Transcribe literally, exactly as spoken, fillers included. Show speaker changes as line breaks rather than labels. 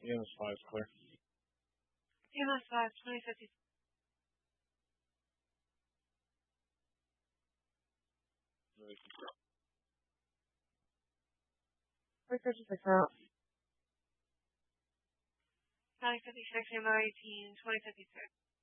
E M S five is clear.
E M S five, twenty fifty.
three fifty-six out.
twenty fifty-six, ammo eighteen, twenty fifty-six.